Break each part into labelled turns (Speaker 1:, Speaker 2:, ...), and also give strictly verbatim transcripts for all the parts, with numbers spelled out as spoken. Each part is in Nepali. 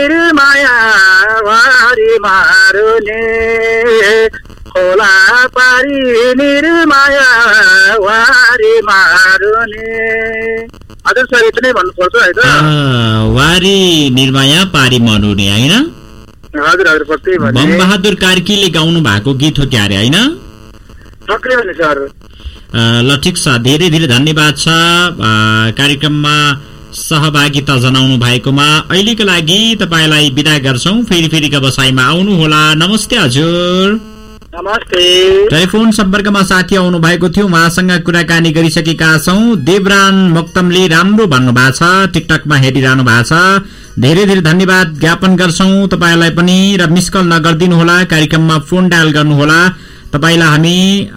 Speaker 1: निर्माया वारी मारुने खोला पारी निर्माया वारी मारुने। हजुर सर यति नै भन्नुपर्छ है त।
Speaker 2: वारी निर्माया पारी मरुने हैन?
Speaker 1: हजुर हजुर पक्कै भने
Speaker 2: बम बहादुर कार्कीले गाउनु भएको गीत हो क्यारे हैन?
Speaker 1: पक्कै भने सर।
Speaker 2: ल ठिक छ, धेरै धेरै धन्यवाद छ कार्यक्रममा सहभागिता जनाउनु भएकोमा। अहिलेको लागि तपाईलाई बिदा गर्छौं, फेरि फेरिका बसाइमा आउनु होला। नमस्ते हजुर।
Speaker 1: नमस्ते।
Speaker 2: टेलिफोन सम्पर्कमा साथी आउनु भएको थियो, उहाँसँग कुराकानी गरिसकेका छौं। देवरान मोक्तमले राम्रो भन्नुभएको छ, टिकटकमा हेरिरहनु भएको छ, धेरै धेरै धन्यवाद ज्ञापन गर्छौं तपाईलाई पनि। र मिस कल नगर्दिनु होला, कार्यक्रममा फोन डायल गर्नु होला। तपाईलाई हामी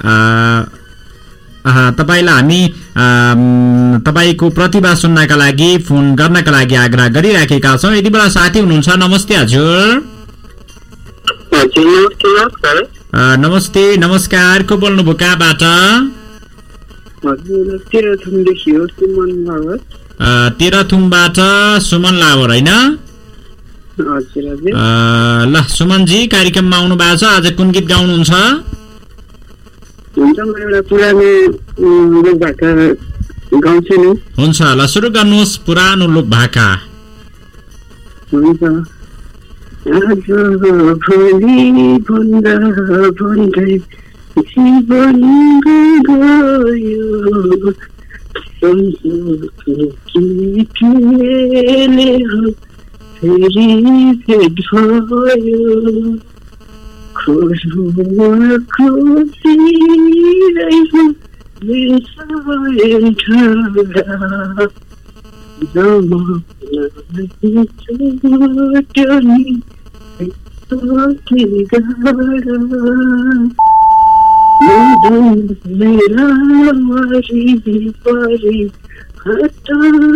Speaker 2: तपाईलाई हामी तपाईको प्रतिभा सुन्नका लागि फोन गर्नका लागि आग्रह गरिराखेका छौं। यति बेला साथी हुनुहुन्छ। नमस्ते हजुर। नमस्ते नमस्कार, को बोल्नुभयो कहाँबाट? तेह्रथुमबाट सुमन लावर हैन? ल सुमनजी कार्यक्रममा आउनु भएको छ, आज कुन गीत गाउनुहुन्छ?
Speaker 3: हुन्छ, म एउटा पुरानो लोक भाका गाउँछु नि।
Speaker 2: हुन्छ, ल सुरु गर्नुहोस् पुरानो लोक भाका।
Speaker 3: हुन्छ। आज भोलि भन्दा भन्दै जीवन गयो, सम्झौको के केले हो फेरि भेट भयो, खुसमा खुसी रहेछ मेरो सबै ठाउँमा, जमाउन छुट्यो नि के गाह्रो, मेरा वरिपरि हात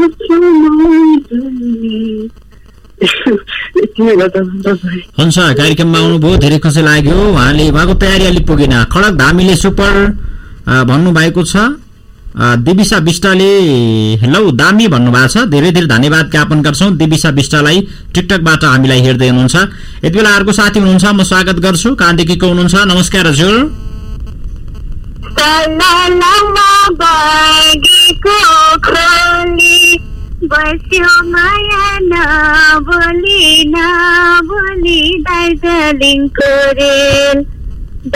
Speaker 2: हुन्छ। कार्यक्रममा आउनुभयो, धेरै खुसी लाग्यो। उहाँले उहाँको तयारी अलि पुगेन। खडक धामीले सुपर भन्नुभएको छ। देविसा विष्टले हेलो दामी भन्नुभएको छ, धेरै धेरै धन्यवाद ज्ञापन गर्छौं देविसा विष्टलाई, टिकटकबाट हामीलाई हेर्दै हुनुहुन्छ। यति बेला अर्को साथी हुनुहुन्छ, म स्वागत गर्छु। कहाँदेखिको हुनुहुन्छ? नमस्कार हजुर।
Speaker 4: बस्यो माया नबोली नबोली दार्जिलिङको रेल